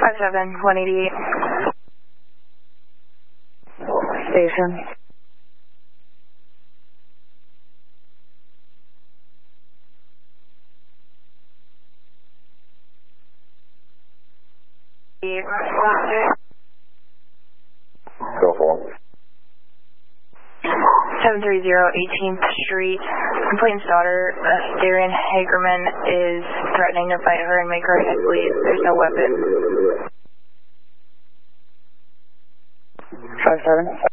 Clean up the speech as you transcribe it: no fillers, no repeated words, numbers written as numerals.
188. Station. Go for it. 730 18th Street. Complainant's daughter, Darian Hagerman, is threatening to fight her and make her head bleed. There's no weapon. 57.